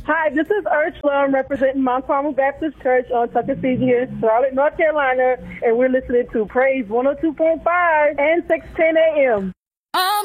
Hi, this is Ursula. I'm representing Mount Carmel Baptist Church on Tuckasegee here in Charlotte, North Carolina, and we're listening to Praise 102.5 and 610 a.m.